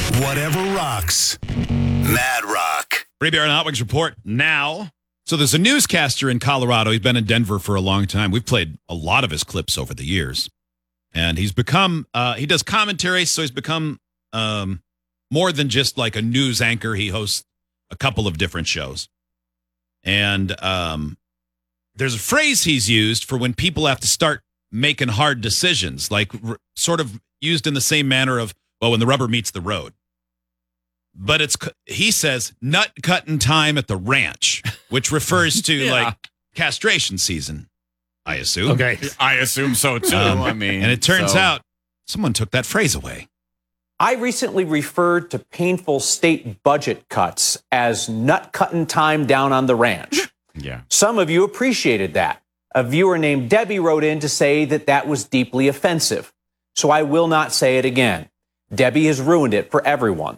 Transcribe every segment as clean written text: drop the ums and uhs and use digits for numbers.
Whatever rocks. Mad Rock. Ray Bear and Hot Wings report now. So there's a newscaster in Colorado. He's been in Denver for a long time. We've played a lot of his clips over the years. And he's become, he does commentary, so he's become more than just like a news anchor. He hosts a couple of different shows. And there's a phrase he's used for when people have to start making hard decisions, like sort of used in the same manner of, well, when the rubber meets the road. But he says nut cutting time at the ranch, which refers to like castration season, I assume. Okay. I assume so too. And it turns out someone took that phrase away. I recently referred to painful state budget cuts as nut cutting time down on the ranch. Yeah. Some of you appreciated that. A viewer named Debbie wrote in to say that was deeply offensive. So I will not say it again. Debbie has ruined it for everyone.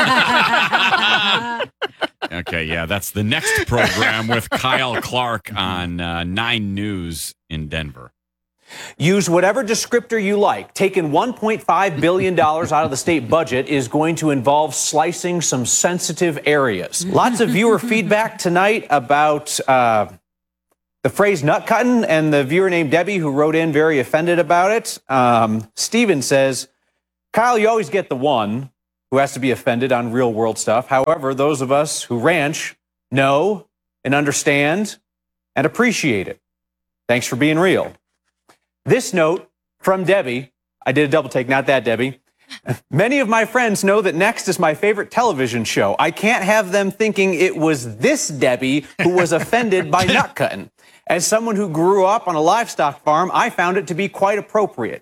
Okay, yeah, that's the next program with Kyle Clark on 9 News in Denver. Use whatever descriptor you like. Taking $1.5 billion out of the state budget is going to involve slicing some sensitive areas. Lots of viewer feedback tonight about the phrase nut cutting, and the viewer named Debbie who wrote in very offended about it. Steven says, Kyle, you always get the one who has to be offended on real world stuff. However, those of us who ranch know and understand and appreciate it. Thanks for being real. This note from Debbie, I did a double take, not that Debbie. Many of my friends know that Next is my favorite television show. I can't have them thinking it was this Debbie who was offended by nut cutting. As someone who grew up on a livestock farm, I found it to be quite appropriate.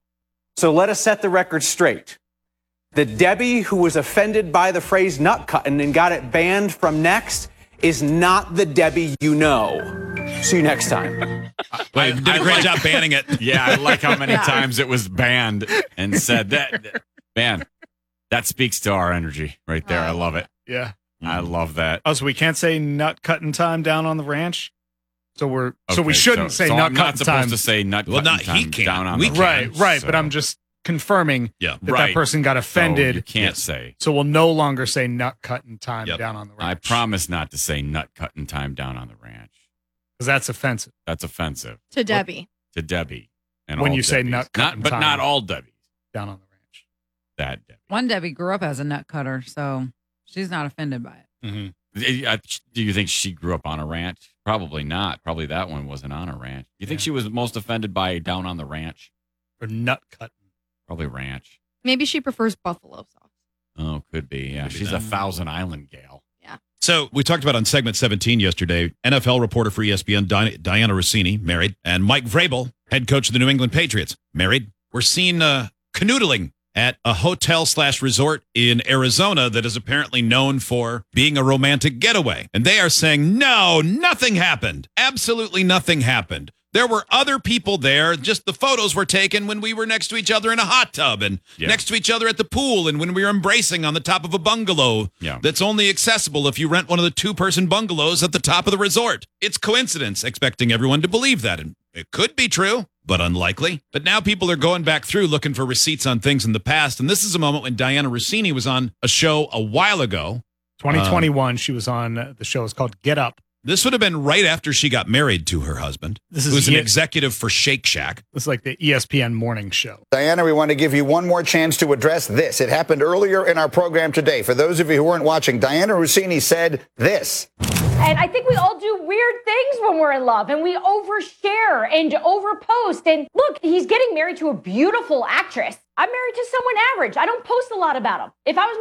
So let us set the record straight. The Debbie who was offended by the phrase nut cutting and got it banned from Next is not the Debbie you know. See you next time. Well, you did a great job banning it. Yeah, I like how many times it was banned and said that. Man, that speaks to our energy right there. I love it. Yeah. I love that. Oh, so we can't say nut cutting time down on the ranch? So we Okay, shouldn't say so nut I'm cutting not supposed time. to say nut Well, cutting not time he can't. down on We the can. ranch, Right, so- but I'm just confirming Yeah. that person got offended. So you can't say. So we'll no longer say nut cutting time Yep. down on the ranch. I promise not to say nut cutting time down on the ranch. Because that's offensive. That's offensive To Debbie. to Debbie. And When all you say Debbies. nut cutting But time. not all Debbies. Down on the ranch. That Debbie. One Debbie grew up as a nut cutter, so she's not offended by it. Mm-hmm. Do you think she grew up on a ranch? Probably not. Probably that one wasn't on a ranch. You think she was most offended by down on the ranch? Or nut cutting. Probably ranch. Maybe she prefers buffalo sauce. Oh, could be. Yeah, she's a Thousand Island gal. So we talked about on segment 17 yesterday, NFL reporter for ESPN, Diana Rossini, married, and Mike Vrabel, head coach of the New England Patriots, married. We're seen canoodling at a hotel/resort in Arizona that is apparently known for being a romantic getaway. And they are saying, no, nothing happened. Absolutely nothing happened. There were other people there. Just the photos were taken when we were next to each other in a hot tub and next to each other at the pool and when we were embracing on the top of a bungalow that's only accessible if you rent one of the 2-person bungalows at the top of the resort. It's coincidence, expecting everyone to believe that. And it could be true, but unlikely. But now people are going back through looking for receipts on things in the past. And this is a moment when Diana Rossini was on a show a while ago. 2021, she was on the show. It's called Get Up. This would have been right after she got married to her husband, who's an executive for Shake Shack. It's like the ESPN morning show. Diana, we want to give you one more chance to address this. It happened earlier in our program today. For those of you who weren't watching, Diana Rossini said this. And I think we all do weird things when we're in love, and we overshare and overpost. And look, he's getting married to a beautiful actress. I'm married to someone average. I don't post a lot about him. If I was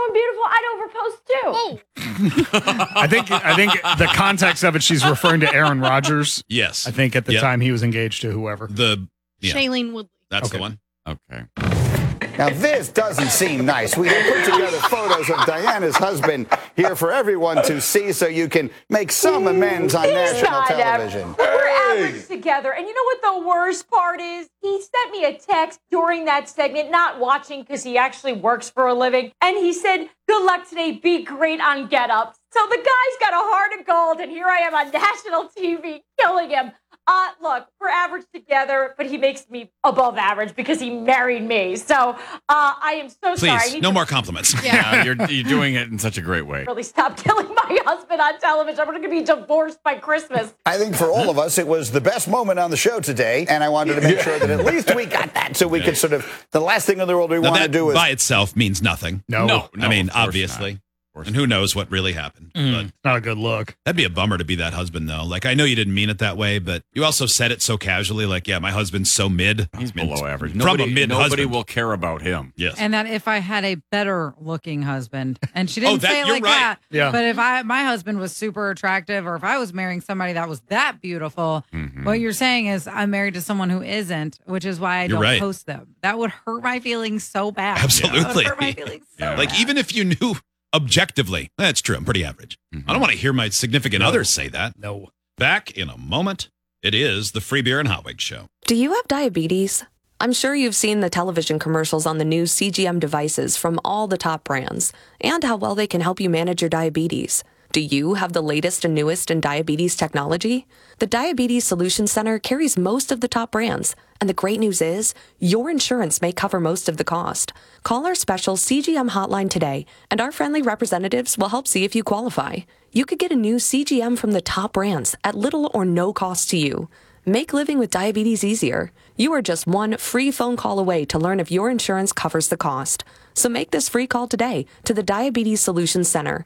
married to someone beautiful, I'd overpost too. I think the context of it, she's referring to Aaron Rodgers. Yes. I think at the time he was engaged to whoever. Shailene Woodley. That's the one. Okay. Now, this doesn't seem nice. We have put together photos of Diana's husband here for everyone to see so you can make some amends on national television. We're average together. And you know what the worst part is? He sent me a text during that segment, not watching because he actually works for a living. And he said, good luck today. Be great on Get Up. So the guy's got a heart of gold. And here I am on national TV killing him. Look, we're average together, but he makes me above average because he married me. So I am so sorry. I Please, need no to more compliments. Yeah, you're doing it in such a great way. really stop killing my husband on television. I'm going to be divorced by Christmas. I think for all of us, it was the best moment on the show today, and I wanted to make sure that at least we got that, so we could sort of, the last thing in the world we Now, want to that do is... by itself means nothing. No, I mean, of course obviously. not. Of course And who knows what really happened. But not a good look. that'd be a bummer to be that husband, though. Like, I know you didn't mean it that way, but you also said it so casually. Like, yeah, my husband's so mid. He's below average. From Nobody, a mid nobody husband. will care about him. Yes. And that if I had a better looking husband, and she didn't that- say it you're like right. that, Yeah. but if my husband was super attractive, or if I was marrying somebody that was that beautiful, what you're saying is I'm married to someone who isn't, which is why I You're don't right. post them. That would hurt my feelings so bad. Absolutely. That would hurt my feelings so Yeah. Like, bad. even if you knew objectively, that's true, I'm pretty average. I don't want to hear my significant others say that. No. Back in a moment, it is the Free Beer and Hot Wings Show. Do you have diabetes? I'm sure you've seen the television commercials on the new CGM devices from all the top brands and how well they can help you manage your diabetes. Do you have the latest and newest in diabetes technology? The Diabetes Solutions Center carries most of the top brands, and the great news is your insurance may cover most of the cost. Call our special CGM hotline today, and our friendly representatives will help see if you qualify. You could get a new CGM from the top brands at little or no cost to you. Make living with diabetes easier. You are just one free phone call away to learn if your insurance covers the cost. So make this free call today to the Diabetes Solutions Center